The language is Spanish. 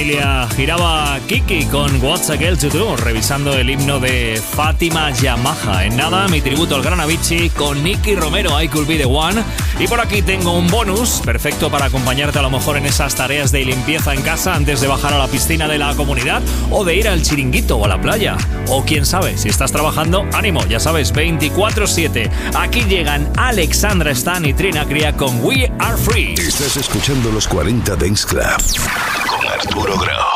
Giraba Kiki con What's a Girl to Do, revisando el himno de Fátima Yamaha. En nada, mi tributo al gran Avicii con Nicky Romero, I Could Be The One. Y por aquí tengo un bonus perfecto para acompañarte a lo mejor en esas tareas de limpieza en casa antes de bajar a la piscina de la comunidad o de ir al chiringuito o a la playa. O quién sabe, si estás trabajando, ánimo, ya sabes, 24/7. Aquí llegan Alexandra Stan y Trina Cría con We Are Free. Estás escuchando los 40 Dance Club con Arturo Grau.